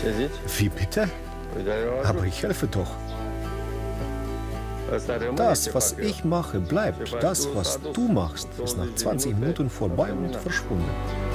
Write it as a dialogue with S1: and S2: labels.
S1: Wie bitte? Aber ich helfe doch. Das, was ich mache, bleibt. Das, was du machst, ist nach 20 Minuten vorbei und verschwunden.